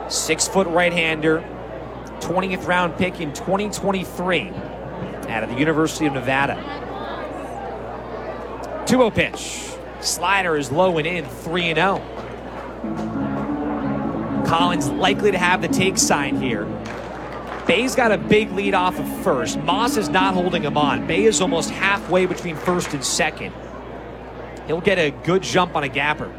6-foot right-hander, 20th round pick in 2023 out of the University of Nevada. 2-0 pitch. Slider is low and in, 3-0. Collins likely to have the take sign here. Bay's got a big lead off of first. Moss is not holding him on. Bay is almost halfway between first and second. He'll get a good jump on a gapper.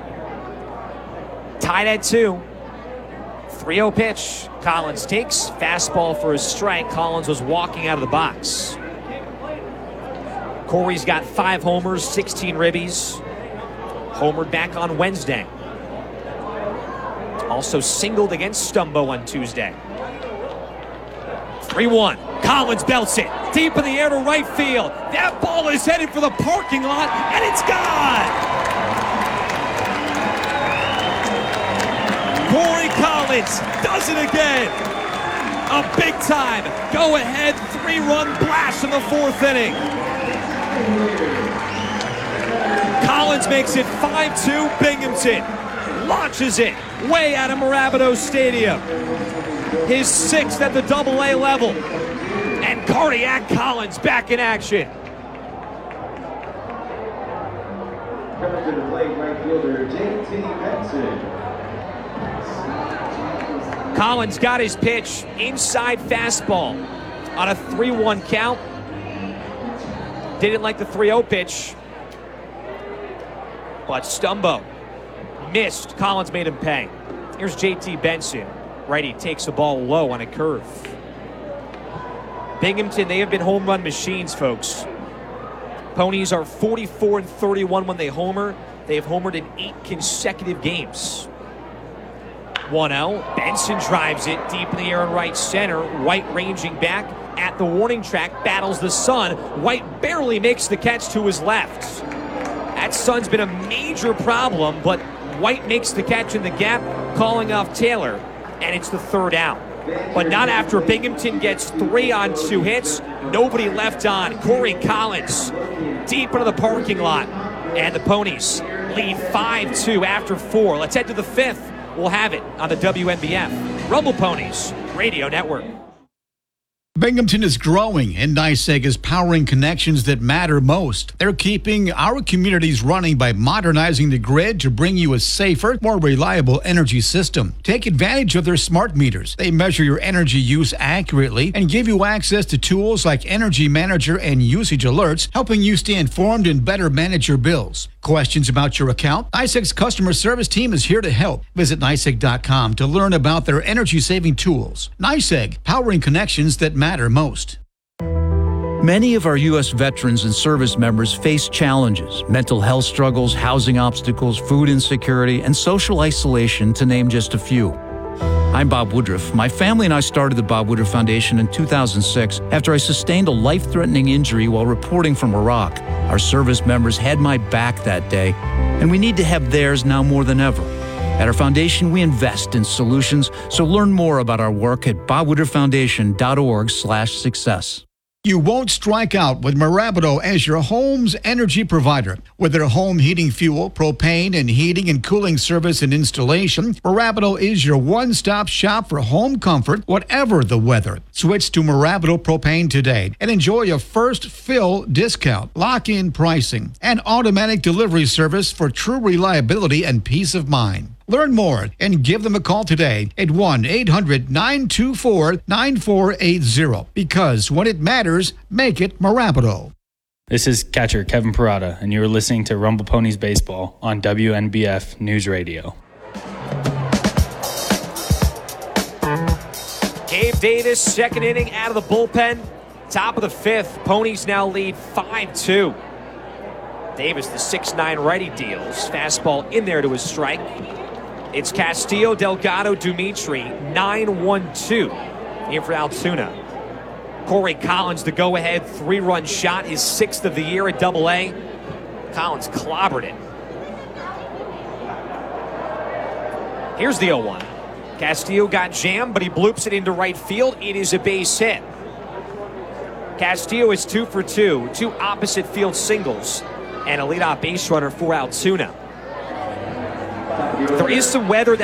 Tied at 2. 3-0 pitch. Collins takes. Fastball for a strike. Collins was walking out of the box. Corey's got 5 homers, 16 ribbies. Homered back on Wednesday. Also singled against Stumbo on Tuesday. 3-1. Collins belts it deep in the air to right field. That ball is headed for the parking lot, and it's gone! Corey Collins does it again. A big-time go-ahead 3-run blast in the 4th inning. Collins makes it 5-2. Binghamton launches it way out of Mirabito Stadium. His 6th at the AA level. And Cardiac Collins back in action. Coming to the plate, right fielder J.T. Benson. Collins got his pitch, inside fastball on a 3-1 count. Didn't like the 3-0 pitch, but Stumbo missed. Collins made him pay. Here's J.T. Benson. Righty takes the ball low on a curve. Binghamton, they have been home run machines, folks. Ponies are 44-31 when they homer. They have homered in 8 consecutive games. 1-0. Benson drives it deep in the air in right center. White ranging back at the warning track, battles the Sun. White barely makes the catch to his left. That Sun's been a major problem, but White makes the catch in the gap, calling off Taylor, and it's the 3rd out. But not after Binghamton gets 3 on 2 hits. Nobody left on. Corey Collins deep into the parking lot, and the Ponies lead 5-2 after 4. Let's head to the 5th. We'll have it on the WNBF Rumble Ponies Radio Network. Binghamton is growing, and NYSEG is powering connections that matter most. They're keeping our communities running by modernizing the grid to bring you a safer, more reliable energy system. Take advantage of their smart meters. They measure your energy use accurately and give you access to tools like Energy Manager and Usage Alerts, helping you stay informed and better manage your bills. Questions about your account? NYSEG's customer service team is here to help. Visit NYSEG.com to learn about their energy-saving tools. NYSEG, powering connections that matter most. Many of our U.S. veterans and service members face challenges: mental health struggles, housing obstacles, food insecurity, and social isolation, to name just a few. I'm Bob Woodruff. My family and I started the Bob Woodruff Foundation in 2006 after I sustained a life-threatening injury while reporting from Iraq. Our service members had my back that day, and we need to have theirs now more than ever. At our foundation, we invest in solutions, so learn more about our work at bobwoodrufffoundation.org/success. You won't strike out with Mirabito as your home's energy provider. With their home heating fuel, propane, and heating and cooling service and installation, Mirabito is your one-stop shop for home comfort, whatever the weather. Switch to Mirabito Propane today and enjoy a first fill discount, lock-in pricing, and automatic delivery service for true reliability and peace of mind. Learn more and give them a call today at 1-800-924-9480. Because when it matters, make it Mirabito. This is catcher Kevin Parada, and you're listening to Rumble Ponies Baseball on WNBF News Radio. Gabe Davis, 2nd inning out of the bullpen. Top of the 5th. Ponies now lead 5-2. Davis, the 6'9" righty, deals. Fastball in there to his strike. It's Castillo, Delgado, Dumitri, 9-1-2 in for Altoona. Corey Collins, the go-ahead 3-run shot, his 6th of the year at AA. Collins clobbered it. Here's the 0-1. Castillo got jammed, but he bloops it into right field. It is a base hit. Castillo is 2 for 2, 2 opposite field singles, and a leadoff base runner for Altoona. There is some weather that